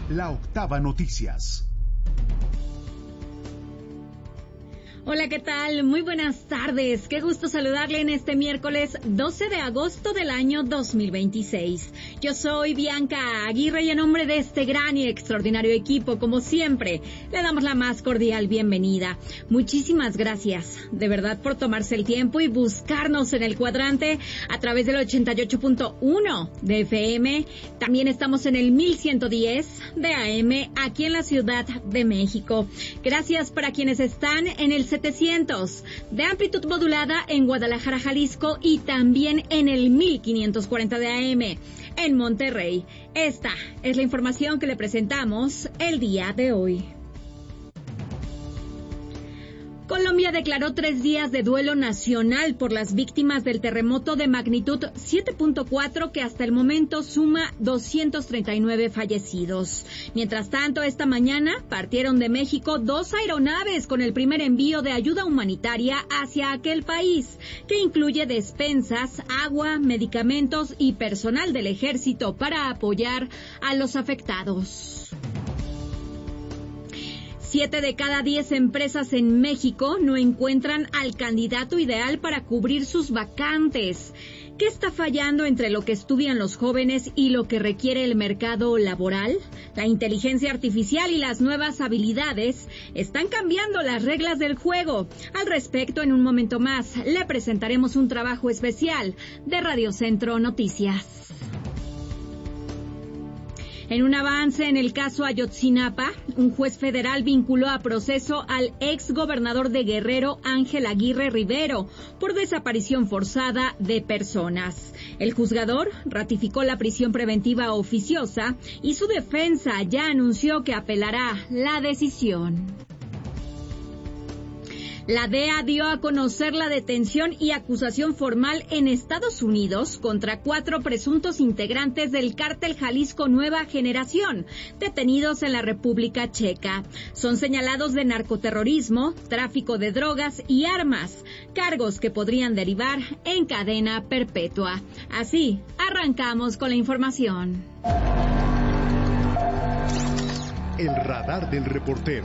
La Octava Noticias. Hola, ¿qué tal? Muy buenas tardes. Qué gusto saludarle en este miércoles 12 de agosto del año 2026. Yo soy Bianca Aguirre y en nombre de este gran y extraordinario equipo, como siempre, le damos la más cordial bienvenida. Muchísimas gracias, de verdad, por tomarse el tiempo y buscarnos en el cuadrante a través del 88.1 de FM. También estamos en el 1110 de AM aquí en la Ciudad de México. Gracias para quienes están en el 700 de amplitud modulada en Guadalajara, Jalisco, y también en el 1540 de AM en Monterrey. Esta es la información que le presentamos el día de hoy. Colombia declaró 3 días de duelo nacional por las víctimas del terremoto de magnitud 7.4 que hasta el momento suma 239 fallecidos. Mientras tanto, esta mañana partieron de México 2 aeronaves con el primer envío de ayuda humanitaria hacia aquel país, que incluye despensas, agua, medicamentos y personal del ejército para apoyar a los afectados. 7 de cada 10 empresas en México no encuentran al candidato ideal para cubrir sus vacantes. ¿Qué está fallando entre lo que estudian los jóvenes y lo que requiere el mercado laboral? La inteligencia artificial y las nuevas habilidades están cambiando las reglas del juego. Al respecto, en un momento más, le presentaremos un trabajo especial de Radio Centro Noticias. En un avance en el caso Ayotzinapa, un juez federal vinculó a proceso al ex gobernador de Guerrero, Ángel Aguirre Rivero, por desaparición forzada de personas. El juzgador ratificó la prisión preventiva oficiosa y su defensa ya anunció que apelará la decisión. La DEA dio a conocer la detención y acusación formal en Estados Unidos contra 4 presuntos integrantes del cártel Jalisco Nueva Generación, detenidos en la República Checa. Son señalados de narcoterrorismo, tráfico de drogas y armas, cargos que podrían derivar en cadena perpetua. Así, arrancamos con la información. El radar del reportero.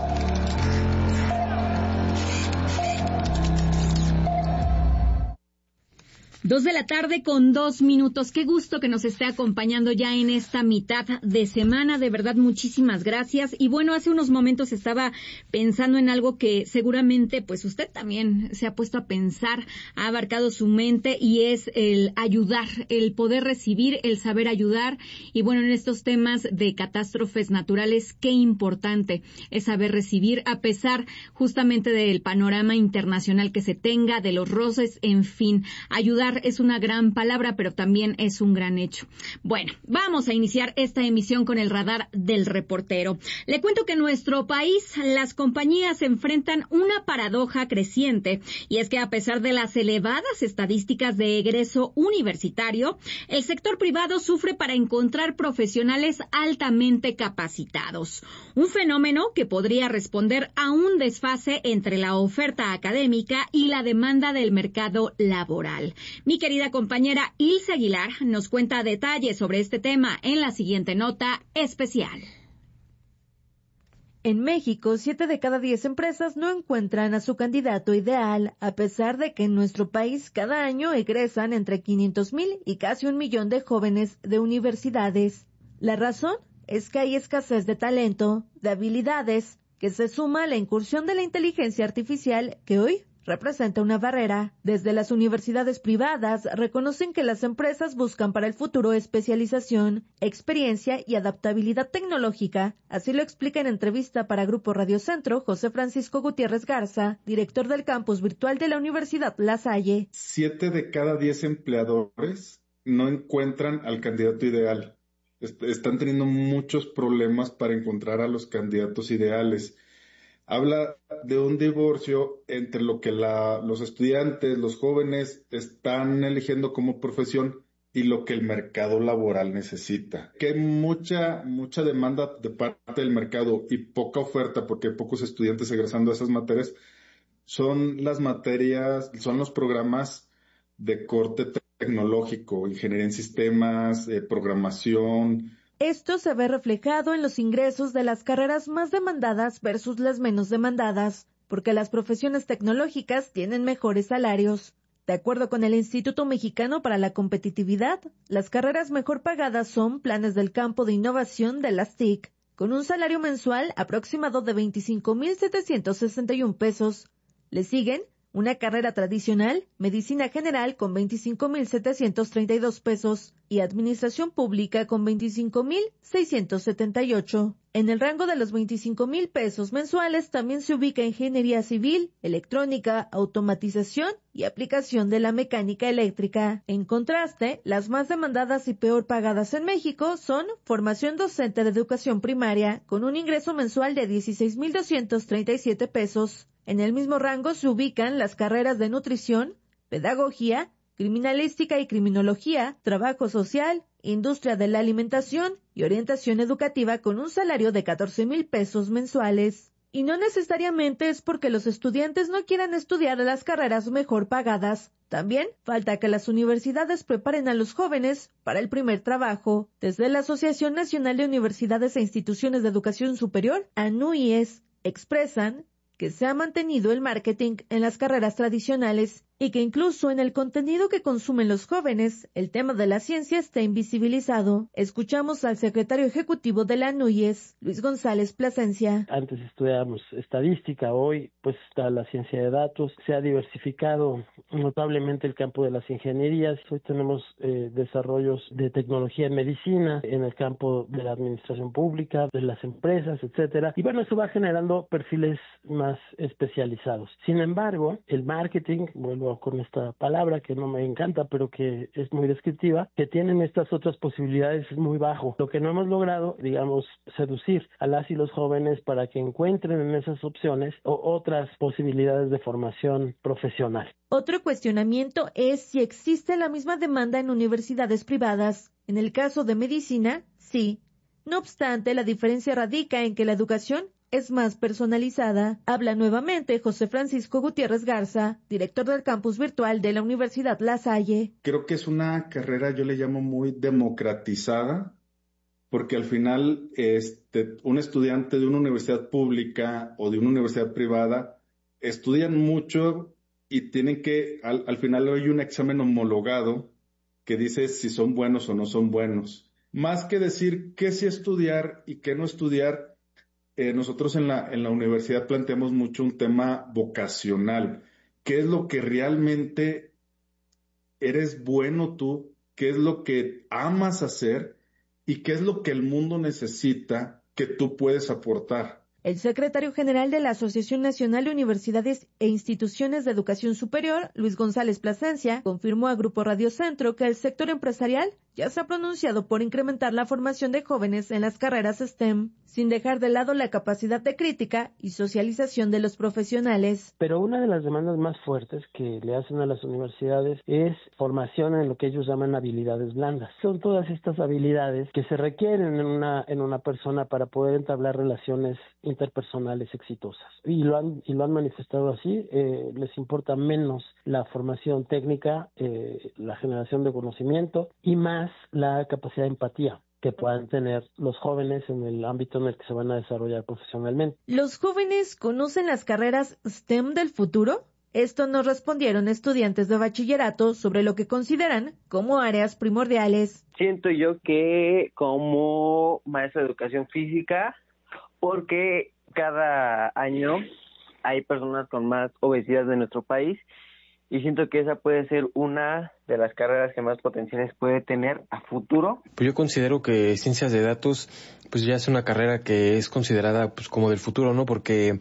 2 de la tarde con 2 minutos. Qué gusto que nos esté acompañando ya en esta mitad de semana. De verdad, muchísimas gracias. Y bueno, hace unos momentos estaba pensando en algo que seguramente pues usted también se ha puesto a pensar, ha abarcado su mente, y es el ayudar, el poder recibir, el saber ayudar. Y bueno, en estos temas de catástrofes naturales, qué importante es saber recibir, a pesar justamente del panorama internacional que se tenga, de los roces, en fin, ayudar es una gran palabra, pero también es un gran hecho. Bueno, vamos a iniciar esta emisión con el radar del reportero. Le cuento que en nuestro país las compañías enfrentan una paradoja creciente, y es que a pesar de las elevadas estadísticas de egreso universitario, el sector privado sufre para encontrar profesionales altamente capacitados. Un fenómeno que podría responder a un desfase entre la oferta académica y la demanda del mercado laboral. Mi querida compañera Ilse Aguilar nos cuenta detalles sobre este tema en la siguiente nota especial. En México, 7 de cada 10 empresas no encuentran a su candidato ideal, a pesar de que en nuestro país cada año egresan entre 500,000 y casi 1 millón de jóvenes de universidades. La razón es que hay escasez de talento, de habilidades, que se suma a la incursión de la inteligencia artificial que hoy representa una barrera. Desde las universidades privadas reconocen que las empresas buscan para el futuro especialización, experiencia y adaptabilidad tecnológica. Así lo explica en entrevista para Grupo Radio Centro José Francisco Gutiérrez Garza, director del campus virtual de la Universidad La Salle. 7 de cada 10 empleadores no encuentran al candidato ideal. Están teniendo muchos problemas para encontrar a los candidatos ideales. Habla de un divorcio entre lo que los estudiantes, los jóvenes están eligiendo como profesión y lo que el mercado laboral necesita. Que hay mucha demanda de parte del mercado y poca oferta porque hay pocos estudiantes egresando a esas materias. Son los programas de corte tecnológico, ingeniería en sistemas, programación. Esto se ve reflejado en los ingresos de las carreras más demandadas versus las menos demandadas, porque las profesiones tecnológicas tienen mejores salarios. De acuerdo con el Instituto Mexicano para la Competitividad, las carreras mejor pagadas son planes del campo de innovación de las TIC, con un salario mensual aproximado de 25,761 pesos. Le siguen una carrera tradicional, medicina general con 25,732 pesos y administración pública con 25,678. En el rango de los 25,000 pesos mensuales también se ubica ingeniería civil, electrónica, automatización y aplicación de la mecánica eléctrica. En contraste, las más demandadas y peor pagadas en México son formación docente de educación primaria, con un ingreso mensual de 16,237 pesos. En el mismo rango se ubican las carreras de nutrición, pedagogía, criminalística y criminología, trabajo social, industria de la alimentación y orientación educativa con un salario de 14,000 pesos mensuales. Y no necesariamente es porque los estudiantes no quieran estudiar las carreras mejor pagadas. También falta que las universidades preparen a los jóvenes para el primer trabajo. Desde la Asociación Nacional de Universidades e Instituciones de Educación Superior, ANUIES, expresan que se ha mantenido el marketing en las carreras tradicionales y que incluso en el contenido que consumen los jóvenes, el tema de la ciencia está invisibilizado. Escuchamos al secretario ejecutivo de la ANUIES, Luis González Plasencia. Antes estudiábamos estadística, hoy pues está la ciencia de datos, se ha diversificado notablemente el campo de las ingenierías, hoy tenemos desarrollos de tecnología en medicina, en el campo de la administración pública, de las empresas, etcétera, y bueno, eso va generando perfiles más especializados. Sin embargo, el marketing, vuelvo con esta palabra que no me encanta, pero que es muy descriptiva, que tienen estas otras posibilidades es muy bajo. Lo que no hemos logrado, digamos, seducir a las y los jóvenes para que encuentren en esas opciones otras posibilidades de formación profesional. Otro cuestionamiento es si existe la misma demanda en universidades privadas. En el caso de medicina, sí. No obstante, la diferencia radica en que la educación es más personalizada. Habla nuevamente José Francisco Gutiérrez Garza, director del campus virtual de la Universidad La Salle. Creo que es una carrera, yo le llamo muy democratizada, porque al final un estudiante de una universidad pública o de una universidad privada estudian mucho y tienen que, al final hay un examen homologado que dice si son buenos o no son buenos. Más que decir qué sí estudiar y qué no estudiar, nosotros en la universidad planteamos mucho un tema vocacional. ¿Qué es lo que realmente eres bueno tú? ¿Qué es lo que amas hacer? ¿Y qué es lo que el mundo necesita que tú puedes aportar? El secretario general de la Asociación Nacional de Universidades e Instituciones de Educación Superior, Luis González Plasencia, confirmó a Grupo Radio Centro que el sector empresarial ya se ha pronunciado por incrementar la formación de jóvenes en las carreras STEM, sin dejar de lado la capacidad de crítica y socialización de los profesionales. Pero una de las demandas más fuertes que le hacen a las universidades es formación en lo que ellos llaman habilidades blandas. Son todas estas habilidades que se requieren en una persona para poder entablar relaciones interpersonales exitosas. Y lo han manifestado así, les importa menos la formación técnica, la generación de conocimiento y más la capacidad de empatía que puedan tener los jóvenes en el ámbito en el que se van a desarrollar profesionalmente. ¿Los jóvenes conocen las carreras STEM del futuro? Esto nos respondieron estudiantes de bachillerato sobre lo que consideran como áreas primordiales. Siento yo que como maestro de educación física, porque cada año hay personas con más obesidad en nuestro país y siento que esa puede ser una de las carreras que más potenciales puede tener a futuro. Pues yo considero que ciencias de datos pues ya es una carrera que es considerada pues como del futuro, ¿no? Porque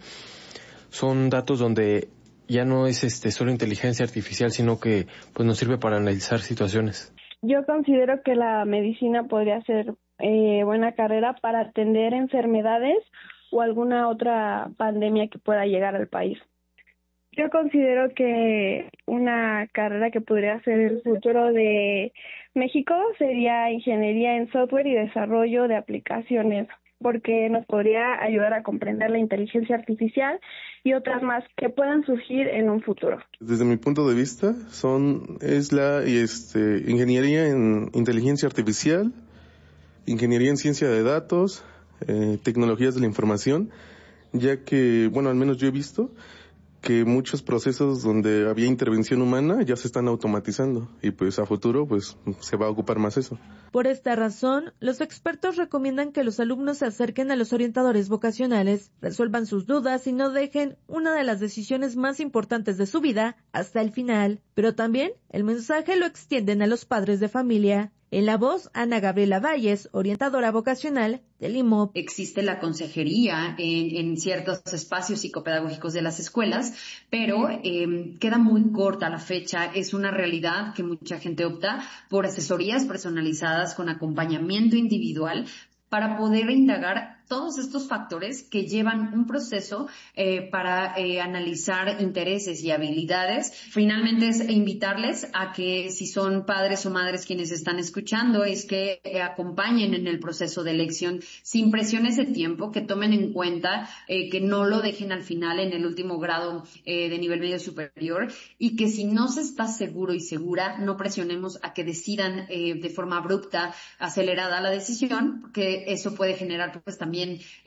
son datos donde ya no es solo inteligencia artificial, sino que pues nos sirve para analizar situaciones. Yo considero que la medicina podría ser buena carrera para atender enfermedades o alguna otra pandemia que pueda llegar al país. Yo considero que una carrera que podría ser el futuro de México sería ingeniería en software y desarrollo de aplicaciones, porque nos podría ayudar a comprender la inteligencia artificial y otras más que puedan surgir en un futuro. Desde mi punto de vista, es la ingeniería en inteligencia artificial, ingeniería en ciencia de datos, tecnologías de la información, ya que, bueno, al menos yo he visto que muchos procesos donde había intervención humana ya se están automatizando y pues a futuro pues se va a ocupar más eso. Por esta razón, los expertos recomiendan que los alumnos se acerquen a los orientadores vocacionales, resuelvan sus dudas y no dejen una de las decisiones más importantes de su vida hasta el final. Pero también el mensaje lo extienden a los padres de familia. En la voz, Ana Gabriela Valles, orientadora vocacional del IMOP. Existe la consejería en ciertos espacios psicopedagógicos de las escuelas, pero queda muy corta la fecha. Es una realidad que mucha gente opta por asesorías personalizadas con acompañamiento individual para poder indagar todos estos factores que llevan un proceso para analizar intereses y habilidades. Finalmente es invitarles a que si son padres o madres quienes están escuchando, es que acompañen en el proceso de elección sin presiones de tiempo, que tomen en cuenta que no lo dejen al final en el último grado de nivel medio superior y que si no se está seguro y segura, no presionemos a que decidan de forma abrupta, acelerada la decisión, porque eso puede generar pues también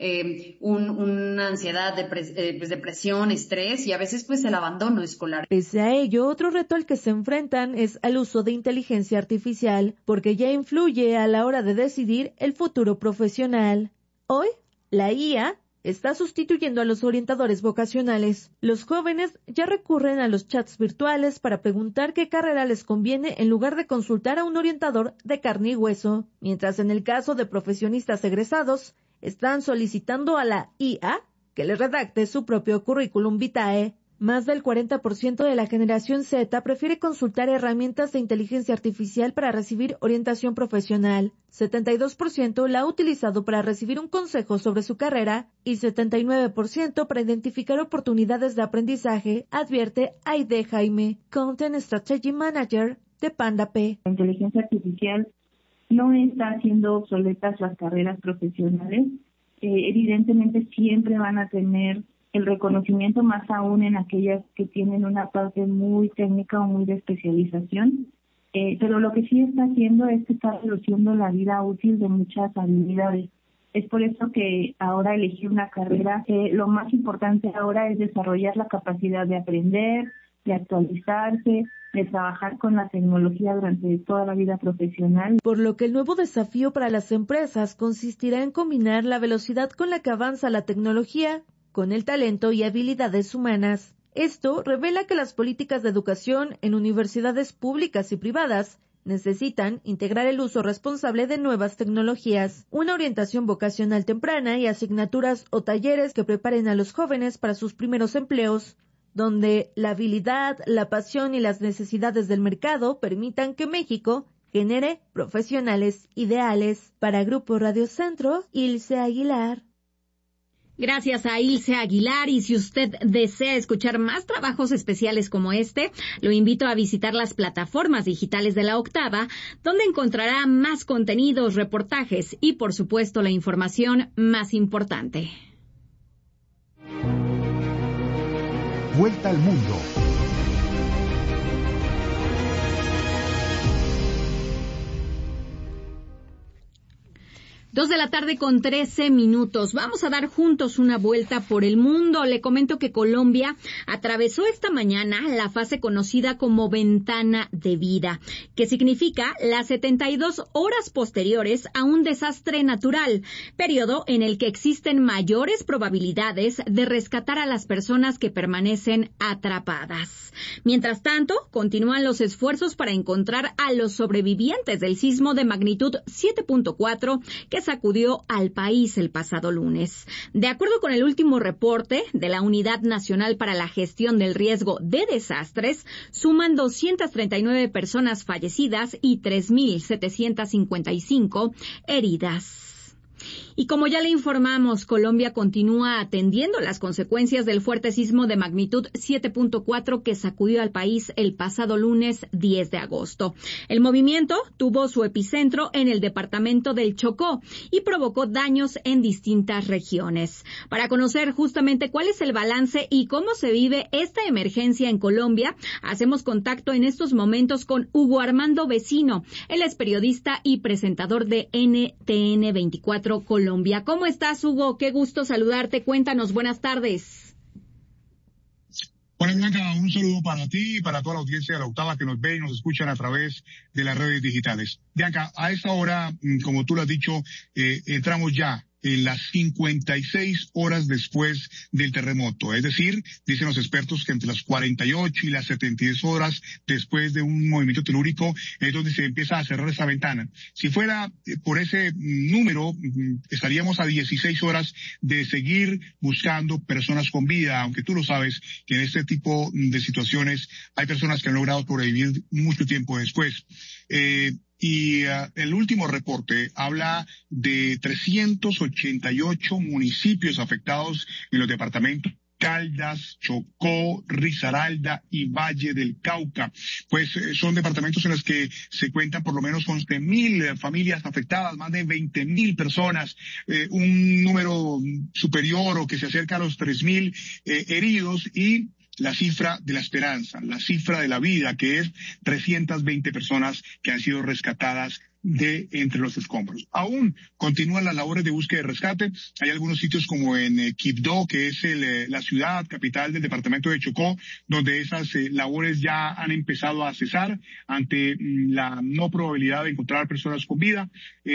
una ansiedad, depresión, estrés y a veces pues el abandono escolar. Pese a ello, otro reto al que se enfrentan es al uso de inteligencia artificial, porque ya influye a la hora de decidir el futuro profesional. Hoy, la IA está sustituyendo a los orientadores vocacionales. Los jóvenes ya recurren a los chats virtuales para preguntar qué carrera les conviene en lugar de consultar a un orientador de carne y hueso, mientras en el caso de profesionistas egresados, están solicitando a la IA que les redacte su propio currículum vitae. Más del 40% de la generación Z prefiere consultar herramientas de inteligencia artificial para recibir orientación profesional. 72% la ha utilizado para recibir un consejo sobre su carrera y 79% para identificar oportunidades de aprendizaje, advierte Aide Jaime, Content Strategy Manager de Panda P. La inteligencia artificial no está haciendo obsoletas las carreras profesionales. Evidentemente siempre van a tener el reconocimiento, más aún en aquellas que tienen una parte muy técnica o muy de especialización, pero lo que sí está haciendo es que está reduciendo la vida útil de muchas habilidades. Es por eso que ahora elegir una carrera, lo más importante ahora es desarrollar la capacidad de aprender, de actualizarse, de trabajar con la tecnología durante toda la vida profesional. Por lo que el nuevo desafío para las empresas consistirá en combinar la velocidad con la que avanza la tecnología con el talento y habilidades humanas. Esto revela que las políticas de educación en universidades públicas y privadas necesitan integrar el uso responsable de nuevas tecnologías, una orientación vocacional temprana y asignaturas o talleres que preparen a los jóvenes para sus primeros empleos, donde la habilidad, la pasión y las necesidades del mercado permitan que México genere profesionales ideales. Para Grupo Radio Centro, Ilse Aguilar. Gracias a Ilse Aguilar, y si usted desea escuchar más trabajos especiales como este, lo invito a visitar las plataformas digitales de La Octava, donde encontrará más contenidos, reportajes y, por supuesto, la información más importante. Vuelta al mundo. Dos de la tarde con 13 minutos. Vamos a dar juntos una vuelta por el mundo. Le comento que Colombia atravesó esta mañana la fase conocida como ventana de vida, que significa las 72 horas posteriores a un desastre natural, periodo en el que existen mayores probabilidades de rescatar a las personas que permanecen atrapadas. Mientras tanto, continúan los esfuerzos para encontrar a los sobrevivientes del sismo de magnitud 7.4 que sacudió al país el pasado lunes. De acuerdo con el último reporte de la Unidad Nacional para la Gestión del Riesgo de Desastres, suman 239 personas fallecidas y 3.755 heridas. Y como ya le informamos, Colombia continúa atendiendo las consecuencias del fuerte sismo de magnitud 7.4 que sacudió al país el pasado lunes 10 de agosto. El movimiento tuvo su epicentro en el departamento del Chocó y provocó daños en distintas regiones. Para conocer justamente cuál es el balance y cómo se vive esta emergencia en Colombia, hacemos contacto en estos momentos con Hugo Armando Vecino. Él es periodista y presentador de NTN 24 Colombia. ¿Cómo estás, Hugo? Qué gusto saludarte. Cuéntanos, buenas tardes. Hola, Blanca, un saludo para ti y para toda la audiencia de La Octava que nos ve y nos escuchan a través de las redes digitales. Bianca, a esta hora, como tú lo has dicho, entramos ya en las 56 horas después del terremoto. Es decir, dicen los expertos que entre las 48 y las 72 horas después de un movimiento telúrico es donde se empieza a cerrar esa ventana. Si fuera por ese número, estaríamos a 16 horas de seguir buscando personas con vida, aunque tú lo sabes que en este tipo de situaciones hay personas que han logrado sobrevivir mucho tiempo después. Y el último reporte habla de 388 municipios afectados en los departamentos Caldas, Chocó, Risaralda y Valle del Cauca. Pues son departamentos en los que se cuentan por lo menos 11.000 familias afectadas, más de 20.000 personas, un número superior o que se acerca a los 3.000 heridos y la cifra de la esperanza, la cifra de la vida, que es 320 personas que han sido rescatadas de entre los escombros. Aún continúan las labores de búsqueda y rescate. Hay algunos sitios como en Quibdó, que es la ciudad capital del departamento de Chocó, donde esas labores ya han empezado a cesar ante la no probabilidad de encontrar personas con vida.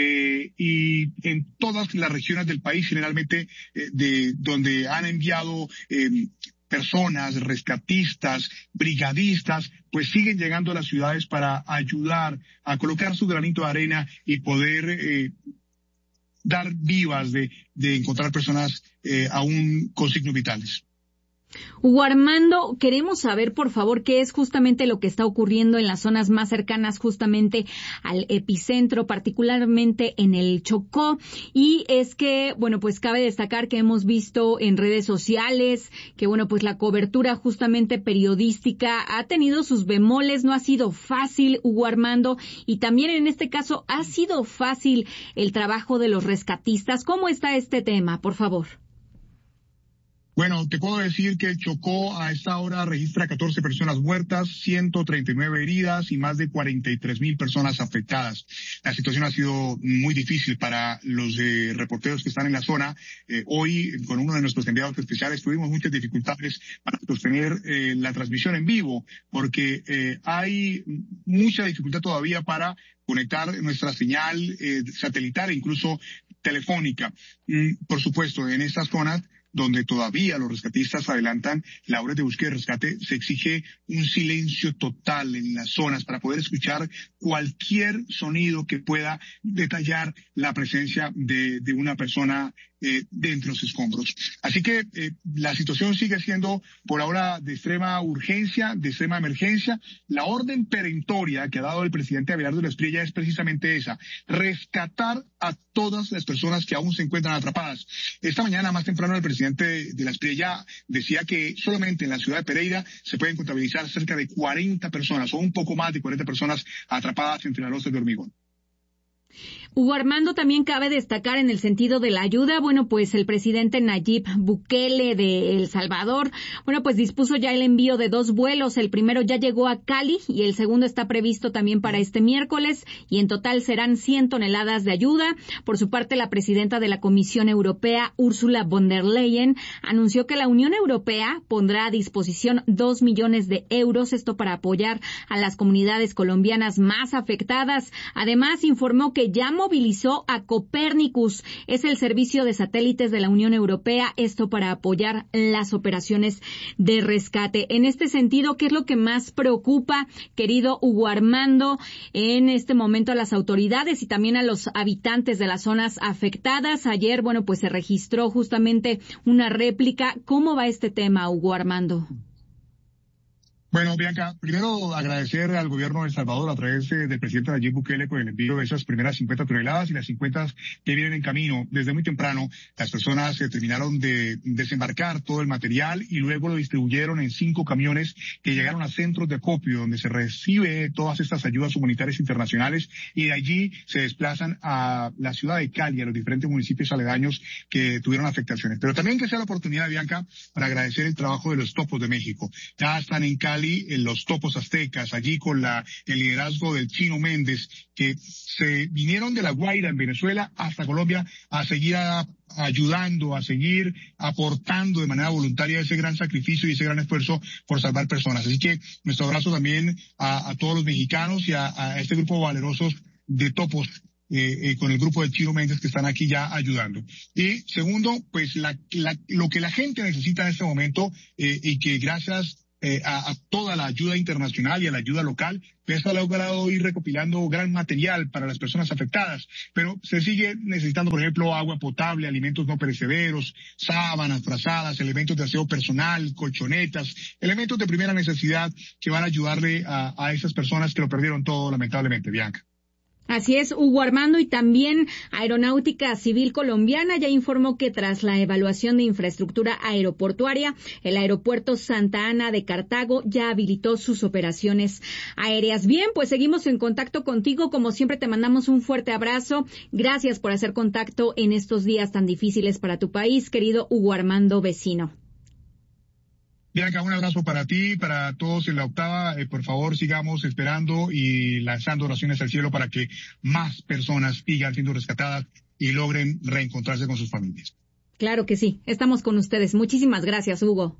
Y en todas las regiones del país, generalmente de donde han enviado personas, rescatistas, brigadistas, pues siguen llegando a las ciudades para ayudar a colocar su granito de arena y poder dar vivas de encontrar personas aún con signos vitales. Hugo Armando, queremos saber, por favor, qué es justamente lo que está ocurriendo en las zonas más cercanas justamente al epicentro, particularmente en el Chocó. Y es que, bueno, pues cabe destacar que hemos visto en redes sociales que, bueno, pues la cobertura justamente periodística ha tenido sus bemoles, no ha sido fácil, Hugo Armando, y también en este caso ha sido fácil el trabajo de los rescatistas. ¿Cómo está este tema, por favor? Bueno, te puedo decir que Chocó a esta hora registra 14 personas muertas, 139 heridas y más de 43.000 personas afectadas. La situación ha sido muy difícil para los reporteros que están en la zona. Hoy, con uno de nuestros enviados especiales, tuvimos muchas dificultades para sostener la transmisión en vivo, porque hay mucha dificultad todavía para conectar nuestra señal satelital e incluso telefónica. Por supuesto, en estas zonas donde todavía los rescatistas adelantan labores de búsqueda y rescate, se exige un silencio total en las zonas para poder escuchar cualquier sonido que pueda detallar la presencia de una persona dentro de los escombros. Así que la situación sigue siendo por ahora de extrema urgencia, de extrema emergencia. La orden perentoria que ha dado el presidente Abelardo de la Espriella es precisamente esa: rescatar a todas las personas que aún se encuentran atrapadas. Esta mañana, más temprano, el presidente de la Espriella decía que solamente en la ciudad de Pereira se pueden contabilizar cerca de 40 personas o un poco más de 40 personas atrapadas entre las losas de hormigón. Hugo Armando, también cabe destacar en el sentido de la ayuda, bueno, pues el presidente Nayib Bukele de El Salvador, bueno, pues dispuso ya el envío de 2 vuelos. El primero ya llegó a Cali y el segundo está previsto también para este miércoles, y en total serán 100 toneladas de ayuda. Por su parte, la presidenta de la Comisión Europea, Ursula von der Leyen, anunció que la Unión Europea pondrá a disposición 2 millones de euros, esto para apoyar a las comunidades colombianas más afectadas. Además, informó que ya movilizó a Copernicus, es el servicio de satélites de la Unión Europea, esto para apoyar las operaciones de rescate. En este sentido, ¿qué es lo que más preocupa, querido Hugo Armando, en este momento a las autoridades y también a los habitantes de las zonas afectadas? Ayer, bueno, pues se registró justamente una réplica. ¿Cómo va este tema, Hugo Armando? Bueno, Bianca, primero agradecer al gobierno de El Salvador a través del presidente Nayib Bukele con el envío de esas primeras 50 toneladas y las 50 que vienen en camino. Desde muy temprano, las personas terminaron de desembarcar todo el material y luego lo distribuyeron en 5 camiones que llegaron a centros de acopio donde se recibe todas estas ayudas humanitarias internacionales y de allí se desplazan a la ciudad de Cali, a los diferentes municipios aledaños que tuvieron afectaciones. Pero también que sea la oportunidad, Bianca, para agradecer el trabajo de los Topos de México. Ya están en Cali en los Topos Aztecas, allí con el liderazgo del Chino Méndez, que se vinieron de La Guaira en Venezuela hasta Colombia a seguir ayudando, a seguir aportando de manera voluntaria ese gran sacrificio y ese gran esfuerzo por salvar personas. Así que nuestro abrazo también a todos los mexicanos y a este grupo valerosos de Topos, con el grupo del Chino Méndez que están aquí ya ayudando. Y segundo, pues lo que la gente necesita en este momento y que gracias a toda la ayuda internacional y a la ayuda local, pues ha logrado ir recopilando gran material para las personas afectadas, pero se sigue necesitando, por ejemplo, agua potable, alimentos no perecederos, sábanas, frazadas, elementos de aseo personal, colchonetas, elementos de primera necesidad que van a ayudarle a esas personas que lo perdieron todo, lamentablemente, Bianca. Así es, Hugo Armando, y también Aeronáutica Civil Colombiana ya informó que tras la evaluación de infraestructura aeroportuaria, el aeropuerto Santa Ana de Cartago ya habilitó sus operaciones aéreas. Bien, pues seguimos en contacto contigo. Como siempre, te mandamos un fuerte abrazo. Gracias por hacer contacto en estos días tan difíciles para tu país, querido Hugo Armando Vecino. Bianca, un abrazo para ti, para todos en la octava. Por favor, sigamos esperando y lanzando oraciones al cielo para que más personas sigan siendo rescatadas y logren reencontrarse con sus familias. Claro que sí, estamos con ustedes. Muchísimas gracias, Hugo.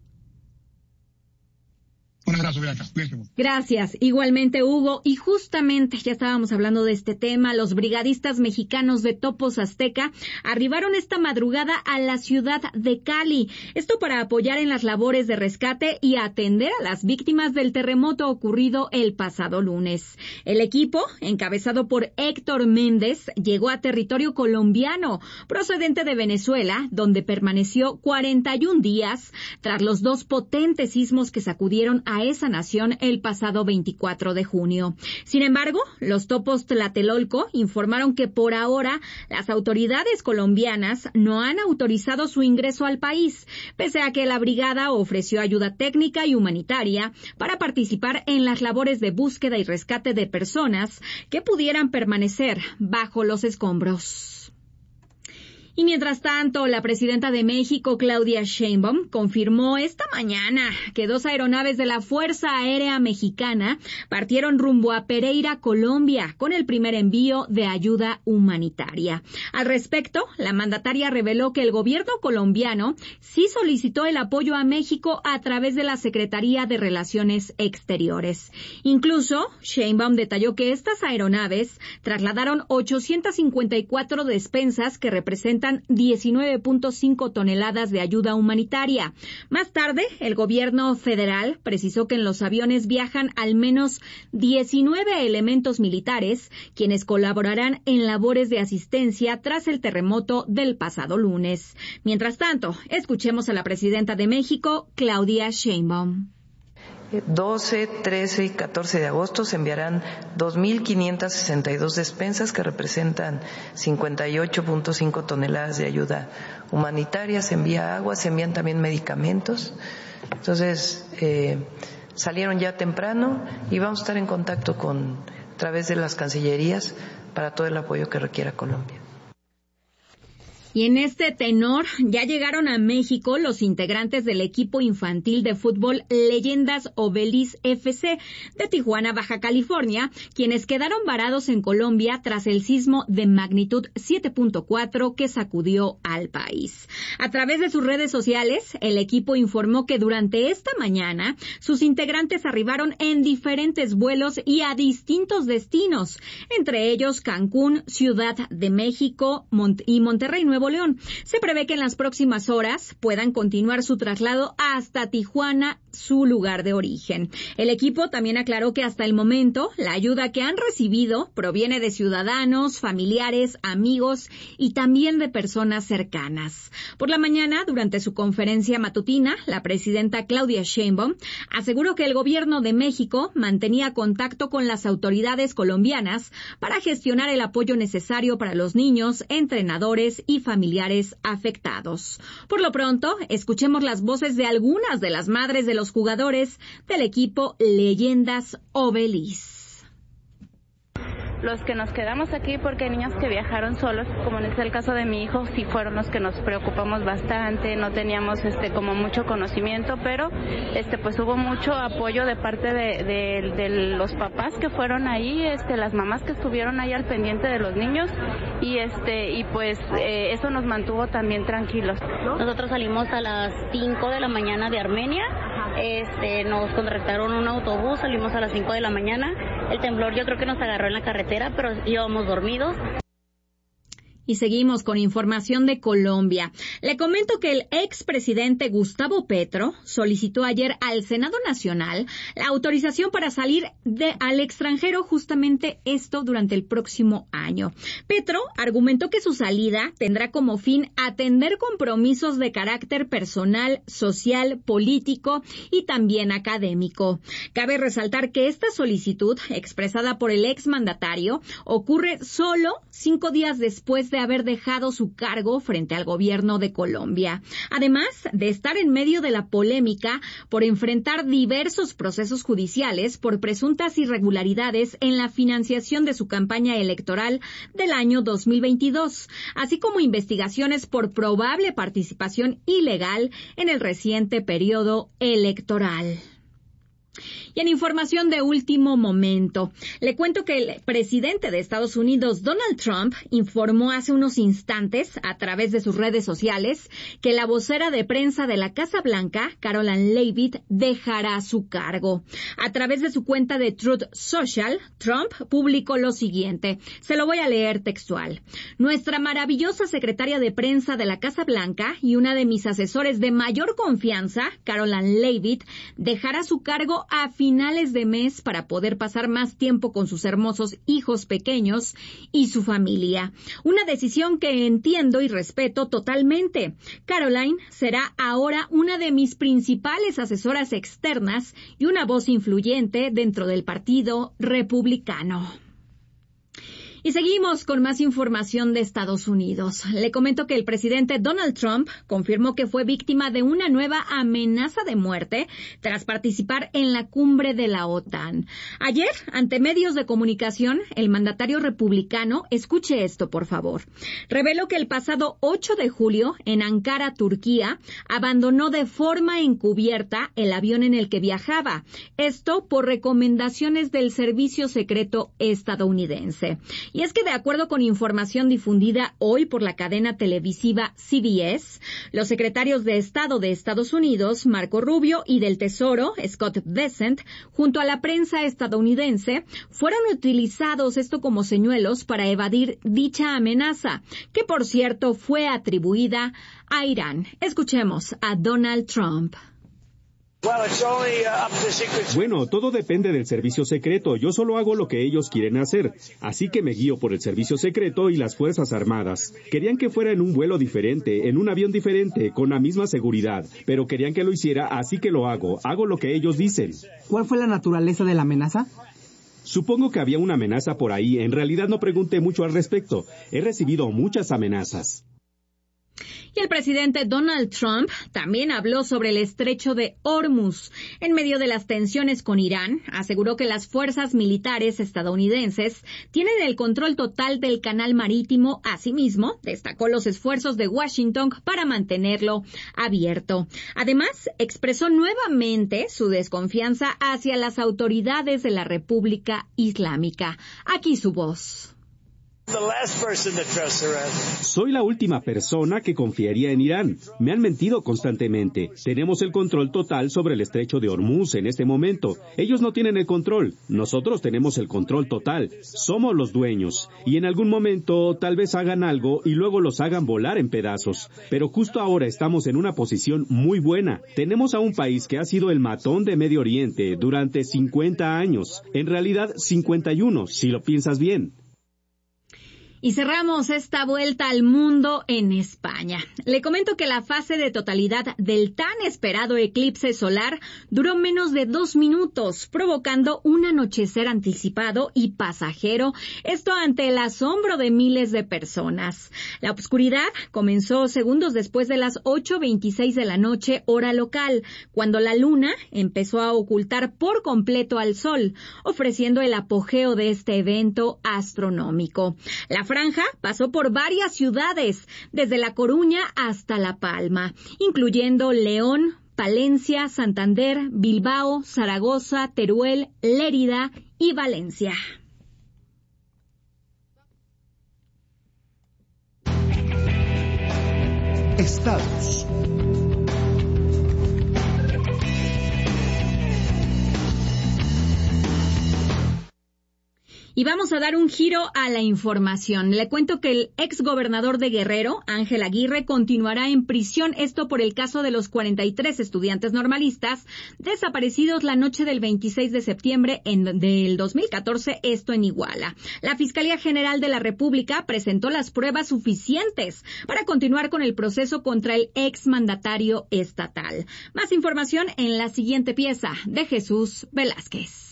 Un abrazo, Bianca. Gracias. Igualmente, Hugo. Y justamente ya estábamos hablando de este tema. Los brigadistas mexicanos de Topos Azteca arribaron esta madrugada a la ciudad de Cali. Esto para apoyar en las labores de rescate y atender a las víctimas del terremoto ocurrido el pasado lunes. El equipo, encabezado por Héctor Méndez, llegó a territorio colombiano, procedente de Venezuela, donde permaneció 41 días tras los 2 potentes sismos que sacudieron a esa nación el pasado 24 de junio. Sin embargo, los Topos Tlatelolco informaron que por ahora las autoridades colombianas no han autorizado su ingreso al país, pese a que la brigada ofreció ayuda técnica y humanitaria para participar en las labores de búsqueda y rescate de personas que pudieran permanecer bajo los escombros. Y mientras tanto, la presidenta de México, Claudia Sheinbaum, confirmó esta mañana que 2 aeronaves de la Fuerza Aérea Mexicana partieron rumbo a Pereira, Colombia, con el primer envío de ayuda humanitaria. Al respecto, la mandataria reveló que el gobierno colombiano sí solicitó el apoyo a México a través de la Secretaría de Relaciones Exteriores. Incluso, Sheinbaum detalló que estas aeronaves trasladaron 854 despensas que representan 19.5 toneladas de ayuda humanitaria. Más tarde, el gobierno federal precisó que en los aviones viajan al menos 19 elementos militares, quienes colaborarán en labores de asistencia tras el terremoto del pasado lunes. Mientras tanto, escuchemos a la presidenta de México, Claudia Sheinbaum. 12, 13 y 14 de agosto se enviarán 2.562 despensas que representan 58.5 toneladas de ayuda humanitaria. Se envía agua, se envían también medicamentos. Entonces, salieron ya temprano y vamos a estar en contacto a través de las cancillerías para todo el apoyo que requiera Colombia. Y en este tenor, ya llegaron a México los integrantes del equipo infantil de fútbol Leyendas Obelis FC de Tijuana, Baja California, quienes quedaron varados en Colombia tras el sismo de magnitud 7.4 que sacudió al país. A través de sus redes sociales, el equipo informó que durante esta mañana sus integrantes arribaron en diferentes vuelos y a distintos destinos, entre ellos Cancún, Ciudad de México y Monterrey, Nuevo Nuevo León. Se prevé que en las próximas horas puedan continuar su traslado hasta Tijuana, su lugar de origen. El equipo también aclaró que hasta el momento la ayuda que han recibido proviene de ciudadanos, familiares, amigos y también de personas cercanas. Por la mañana, durante su conferencia matutina, la presidenta Claudia Sheinbaum aseguró que el gobierno de México mantenía contacto con las autoridades colombianas para gestionar el apoyo necesario para los niños, entrenadores y familiares afectados. Por lo pronto, escuchemos las voces de algunas de las madres de los jugadores del equipo Leyendas Obelis. Los que nos quedamos aquí, porque hay niños que viajaron solos, como es el caso de mi hijo, sí fueron los que nos preocupamos bastante, no teníamos como mucho conocimiento, pero pues hubo mucho apoyo de parte de los papás que fueron ahí, las mamás que estuvieron ahí al pendiente de los niños y eso nos mantuvo también tranquilos. Nosotros salimos a las 5 de la mañana de Armenia. Nos contrataron un autobús, salimos a las 5 de la mañana. El temblor yo creo que nos agarró en la carretera, pero íbamos dormidos. Y seguimos con información de Colombia. Le comento que el expresidente Gustavo Petro solicitó ayer al Senado Nacional la autorización para salir al extranjero, justamente esto durante el próximo año. Petro argumentó que su salida tendrá como fin atender compromisos de carácter personal, social, político y también académico. Cabe resaltar que esta solicitud, expresada por el exmandatario, ocurre solo 5 días después de haber dejado su cargo frente al gobierno de Colombia. Además de estar en medio de la polémica por enfrentar diversos procesos judiciales por presuntas irregularidades en la financiación de su campaña electoral del año 2022, así como investigaciones por probable participación ilegal en el reciente periodo electoral. Y en información de último momento, le cuento que el presidente de Estados Unidos, Donald Trump, informó hace unos instantes a través de sus redes sociales que la vocera de prensa de la Casa Blanca, Caroline Leavitt, dejará su cargo. A través de su cuenta de Truth Social, Trump publicó lo siguiente. Se lo voy a leer textual. Nuestra maravillosa secretaria de prensa de la Casa Blanca y una de mis asesores de mayor confianza, Caroline Leavitt, dejará su cargo a finales de mes para poder pasar más tiempo con sus hermosos hijos pequeños y su familia. Una decisión que entiendo y respeto totalmente. Caroline será ahora una de mis principales asesoras externas y una voz influyente dentro del Partido Republicano. Y seguimos con más información de Estados Unidos. Le comento que el presidente Donald Trump confirmó que fue víctima de una nueva amenaza de muerte tras participar en la cumbre de la OTAN. Ayer, ante medios de comunicación, el mandatario republicano, escuche esto por favor, reveló que el pasado 8 de julio, en Ankara, Turquía, abandonó de forma encubierta el avión en el que viajaba. Esto por recomendaciones del Servicio Secreto estadounidense. Y es que de acuerdo con información difundida hoy por la cadena televisiva CBS, los secretarios de Estado de Estados Unidos, Marco Rubio, y del Tesoro, Scott Bessent, junto a la prensa estadounidense, fueron utilizados esto como señuelos para evadir dicha amenaza, que por cierto fue atribuida a Irán. Escuchemos a Donald Trump. Bueno, todo depende del servicio secreto. Yo solo hago lo que ellos quieren hacer. Así que me guío por el servicio secreto y las Fuerzas Armadas. Querían que fuera en un vuelo diferente, en un avión diferente, con la misma seguridad. Pero querían que lo hiciera, así que lo hago. Hago lo que ellos dicen. ¿Cuál fue la naturaleza de la amenaza? Supongo que había una amenaza por ahí. En realidad no pregunté mucho al respecto. He recibido muchas amenazas. Y el presidente Donald Trump también habló sobre el estrecho de Hormuz. En medio de las tensiones con Irán, aseguró que las fuerzas militares estadounidenses tienen el control total del canal marítimo. Asimismo, destacó los esfuerzos de Washington para mantenerlo abierto. Además, expresó nuevamente su desconfianza hacia las autoridades de la República Islámica. Aquí su voz. Soy la última persona que confiaría en Irán. Me han mentido constantemente. Tenemos el control total sobre el estrecho de Hormuz en este momento. Ellos no tienen el control. Nosotros tenemos el control total. Somos los dueños. Y en algún momento tal vez hagan algo y luego los hagan volar en pedazos. Pero justo ahora estamos en una posición muy buena. Tenemos a un país que ha sido el matón de Medio Oriente durante 50 años. En realidad 51, si lo piensas bien. Y cerramos esta vuelta al mundo en España. Le comento que la fase de totalidad del tan esperado eclipse solar duró menos de 2 minutos, provocando un anochecer anticipado y pasajero, esto ante el asombro de miles de personas. La oscuridad comenzó segundos después de las 8:26 de la noche, hora local, cuando la luna empezó a ocultar por completo al sol, ofreciendo el apogeo de este evento astronómico. La franja pasó por varias ciudades, desde La Coruña hasta La Palma, incluyendo León, Palencia, Santander, Bilbao, Zaragoza, Teruel, Lérida y Valencia. Estados. Y vamos a dar un giro a la información. Le cuento que el exgobernador de Guerrero, Ángel Aguirre, continuará en prisión, esto por el caso de los 43 estudiantes normalistas desaparecidos la noche del 26 de septiembre del 2014, esto en Iguala. La Fiscalía General de la República presentó las pruebas suficientes para continuar con el proceso contra el exmandatario estatal. Más información en la siguiente pieza de Jesús Velázquez.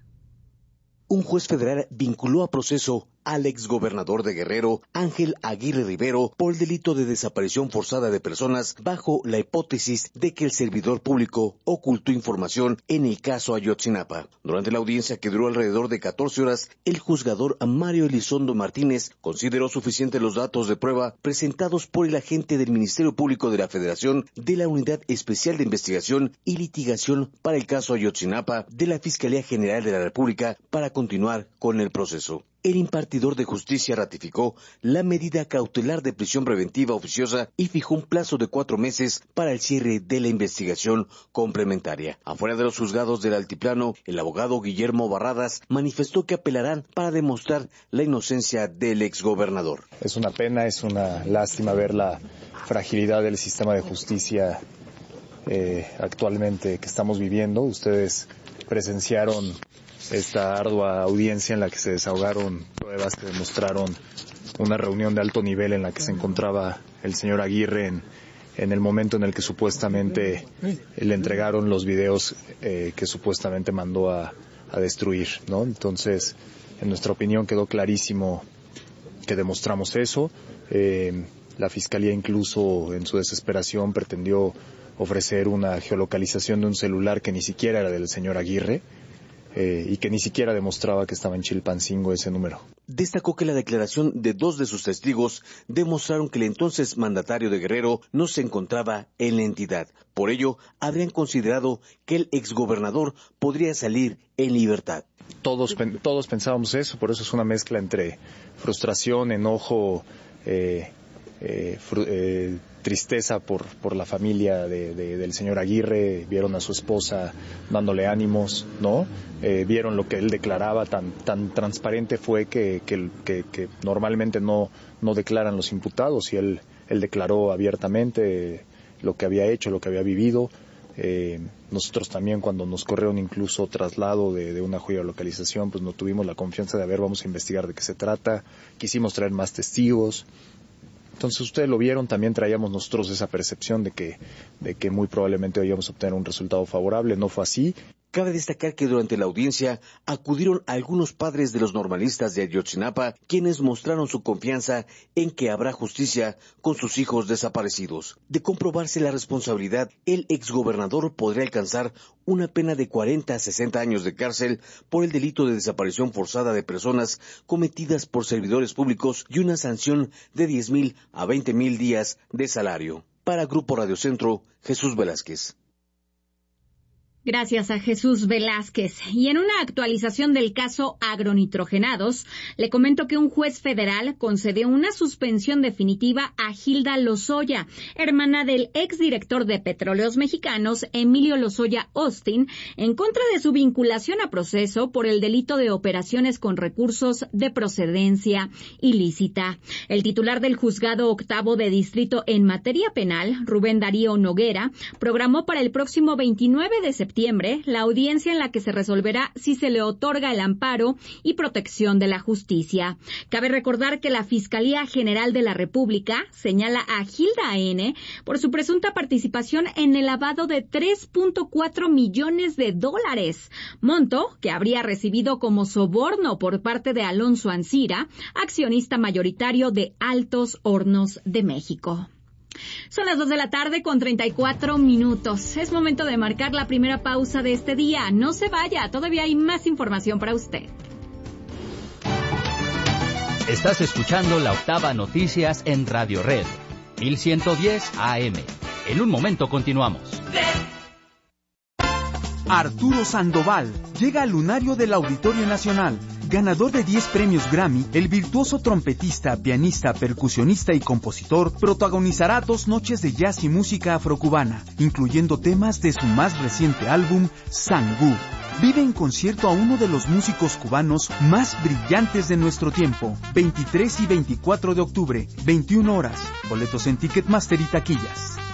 Un juez federal vinculó a proceso al exgobernador de Guerrero, Ángel Aguirre Rivero, por el delito de desaparición forzada de personas bajo la hipótesis de que el servidor público ocultó información en el caso Ayotzinapa. Durante la audiencia, que duró alrededor de 14 horas, el juzgador Mario Elizondo Martínez consideró suficientes los datos de prueba presentados por el agente del Ministerio Público de la Federación, de la Unidad Especial de Investigación y Litigación para el caso Ayotzinapa de la Fiscalía General de la República para continuar con el proceso. El impartidor de justicia ratificó la medida cautelar de prisión preventiva oficiosa y fijó un plazo de 4 meses para el cierre de la investigación complementaria. Afuera de los juzgados del Altiplano, el abogado Guillermo Barradas manifestó que apelarán para demostrar la inocencia del exgobernador. Es una pena, es una lástima ver la fragilidad del sistema de justicia actualmente que estamos viviendo. Ustedes presenciaron esta ardua audiencia en la que se desahogaron pruebas que demostraron una reunión de alto nivel en la que se encontraba el señor Aguirre en el momento en el que supuestamente le entregaron los videos que supuestamente mandó a destruir, ¿no? Entonces, en nuestra opinión quedó clarísimo que demostramos eso. La Fiscalía incluso en su desesperación pretendió ofrecer una geolocalización de un celular que ni siquiera era del señor Aguirre. Y que ni siquiera demostraba que estaba en Chilpancingo ese número. Destacó que la declaración de 2 de sus testigos demostraron que el entonces mandatario de Guerrero no se encontraba en la entidad. Por ello, habrían considerado que el exgobernador podría salir en libertad. Todos pensábamos eso, por eso es una mezcla entre frustración, enojo, tristeza por la familia del señor Aguirre. Vieron a su esposa dándole ánimos, ¿no? Vieron lo que él declaraba, tan transparente fue que normalmente no declaran los imputados, y él declaró abiertamente lo que había hecho, lo que había vivido. Nosotros también, cuando nos corrieron incluso traslado de una geolocalización, pues no tuvimos la confianza de vamos a investigar de qué se trata, quisimos traer más testigos. Entonces ustedes lo vieron, también traíamos nosotros esa percepción de que muy probablemente íbamos a obtener un resultado favorable. No fue así. Cabe destacar que durante la audiencia acudieron algunos padres de los normalistas de Ayotzinapa, quienes mostraron su confianza en que habrá justicia con sus hijos desaparecidos. De comprobarse la responsabilidad, el exgobernador podría alcanzar una pena de 40 a 60 años de cárcel por el delito de desaparición forzada de personas cometidas por servidores públicos y una sanción de 10,000 a 20,000 días de salario. Para Grupo Radio Centro, Jesús Velázquez. Gracias a Jesús Velázquez. Y en una actualización del caso agronitrogenados, le comento que un juez federal concedió una suspensión definitiva a Gilda Lozoya, hermana del exdirector de Petróleos Mexicanos, Emilio Lozoya Austin, en contra de su vinculación a proceso por el delito de operaciones con recursos de procedencia ilícita. El titular del Juzgado Octavo de Distrito en materia penal, Rubén Darío Noguera, programó para el próximo 29 de septiembre la audiencia en la que se resolverá si se le otorga el amparo y protección de la justicia. Cabe recordar que la Fiscalía General de la República señala a Gilda N. por su presunta participación en el lavado de $3.4 millones, monto que habría recibido como soborno por parte de Alonso Ancira, accionista mayoritario de Altos Hornos de México. Son las 2:34 p.m. Es momento de marcar la primera pausa de este día. No se vaya, todavía hay más información para usted. Estás escuchando La Octava Noticias en Radio Red, 1110 AM. En un momento continuamos. Arturo Sandoval llega al lunario del Auditorio Nacional. Ganador de 10 premios Grammy, el virtuoso trompetista, pianista, percusionista y compositor protagonizará 2 noches de jazz y música afrocubana, incluyendo temas de su más reciente álbum, Sangú. Vive en concierto a uno de los músicos cubanos más brillantes de nuestro tiempo. 23 y 24 de octubre, 21 horas. Boletos en Ticketmaster y taquillas.